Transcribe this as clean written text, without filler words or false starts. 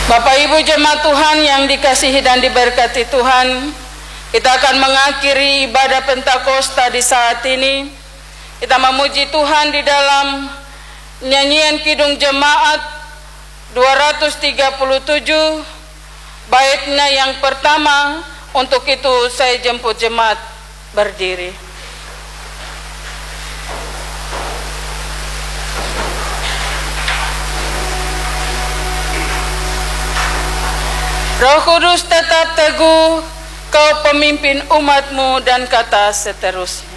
Bapak Ibu jemaat Tuhan yang dikasihi dan diberkati Tuhan, kita akan mengakhiri ibadah Pentakosta di saat ini. Kita memuji Tuhan di dalam nyanyian Kidung Jemaat 237 baitnya yang pertama. Untuk itu saya jemput jemaat berdiri. Roh Kudus tetap teguh, Kau pemimpin umat-Mu, dan kata seterusnya.